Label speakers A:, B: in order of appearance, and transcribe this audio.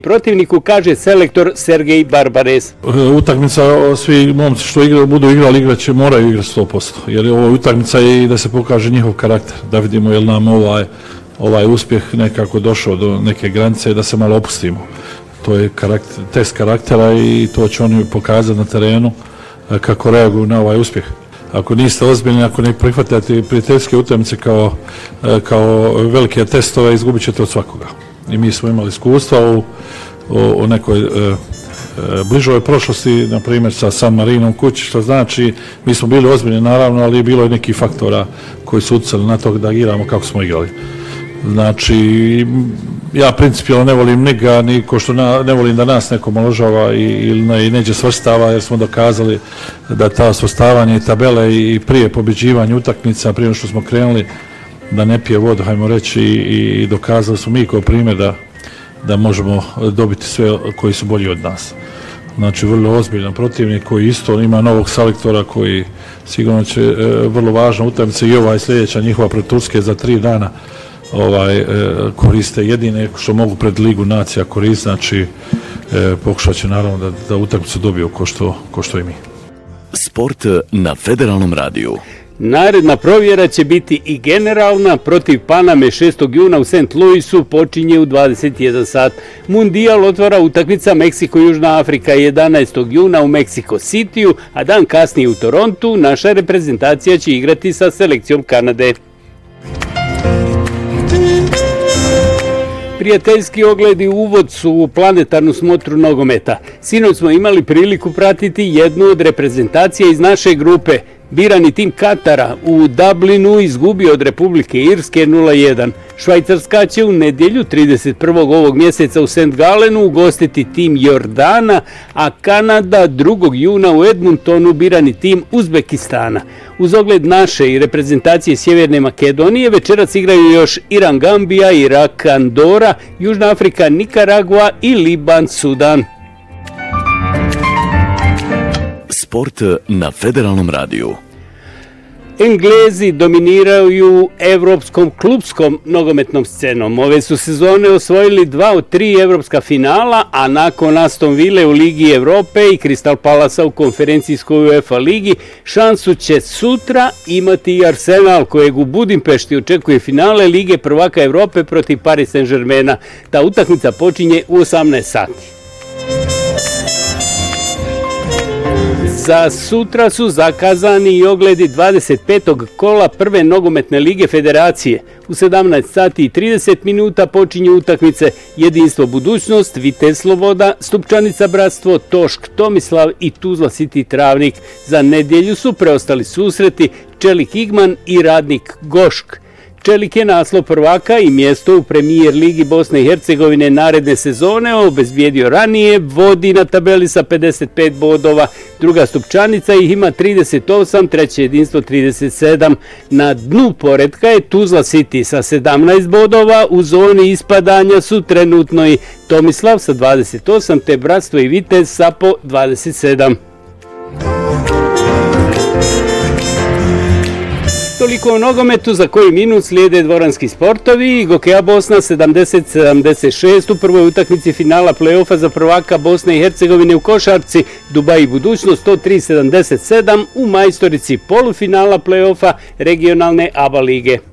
A: protivniku, kaže selektor Sergej Barbares.
B: Utakmica, svi momci što budu igraće, moraju igrati 100%, jer ovo utakmica je i da se pokaže njihov karakter, da vidimo je li nam ovaj uspjeh nekako došao do neke granice i da se malo opustimo. To je test karaktera i to će oni pokazati na terenu kako reaguju na ovaj uspjeh. Ako niste ozbiljni, ako ne prihvatate prijateljske utakmice kao velike testove, izgubit ćete od svakoga. I mi smo imali iskustva u nekoj bližoj prošlosti, na primjer sa San Marinom kući, što znači mi smo bili ozbiljni naravno, ali bilo je nekih faktora koji su utjecali na to da igramo kako smo igrali. Znači, ja principijalno ne volim njega, ni ko što ne volim da nas neko omalovažava ili neđe svrstava, jer smo dokazali da ta svrstavanje i tabele i prije pobjeđivanja utakmica, prije što smo krenuli, da ne pije vodu, hajmo reći, i dokazali smo mi kao primjer da možemo dobiti sve koji su bolji od nas. Znači, vrlo ozbiljan protivnik koji isto ima novog selektora koji sigurno će vrlo važna utakmica i ova sljedeća njihova pred Turske za 3 dana koriste jedine što mogu pred Ligu nacija koristiti, znači pokušat će naravno da utakmicu dobiju ko što i mi.
C: Sport na Federalnom radiju.
A: Naredna provjera će biti i generalna. Protiv Paname 6. juna u St. Louisu počinje u 21 sat. Mundijal otvara utakmica Meksiko-Južna Afrika 11. juna u Meksiko Cityu, a dan kasnije u Torontu naša reprezentacija će igrati sa selekcijom Kanade. Prijateljski ogledi uvod su u planetarnu smotru nogometa. Sinoć smo imali priliku pratiti jednu od reprezentacija iz naše grupe. Birani tim Katara u Dublinu izgubio od Republike Irske 0-1. Švajcarska će u nedjelju 31. ovog mjeseca u St. Galenu ugostiti tim Jordana, a Kanada 2. juna u Edmontonu birani tim Uzbekistana. Uz ogled naše i reprezentacije Sjeverne Makedonije večeras igraju još Iran Gambija, Irak Andora, Južna Afrika Nikaragua i Liban Sudan.
C: Sport na Federalnom radiju.
A: Englezi dominiraju evropskom klubskom nogometnom scenom. Ove su sezone osvojili 2 od 3 evropska finala, a nakon Aston Ville u Ligi Evrope i Crystal Palasa u konferencijskoj UEFA ligi, šansu će sutra imati i Arsenal, kojeg u Budimpešti očekuje finale Lige prvaka Evrope protiv Paris Saint-Germaina. Ta utakmica počinje u 18 sati. Za sutra su zakazani i ogledi 25. kola prve nogometne lige federacije. U 17 sati i 30 minuta počinju utakmice Jedinstvo Budućnost, Vitez Sloboda, Stupčanica Bratstvo, Tošk Tomislav i Tuzla City Travnik. Za nedjelju su preostali susreti Čelik Igman i Radnik Gošk. Čelik je naslov prvaka i mjesto u premijer ligi Bosne i Hercegovine naredne sezone obezbijedio ranije, vodi na tabeli sa 55 bodova, druga Stupčanica ih ima 38, treće Jedinstvo 37. Na dnu poretka je Tuzla City sa 17 bodova, u zoni ispadanja su trenutno i Tomislav sa 28, te Bratstvo i Vitez sa po 27. Toliko o nogometu, za koji minut slijede dvoranski sportovi. Gokeja Bosna 70-76 u prvoj utakmici finala play-offa za prvaka Bosne i Hercegovine u košarci. Dubai Budućnost 103-77 u majstorici polufinala play-offa regionalne ABA lige.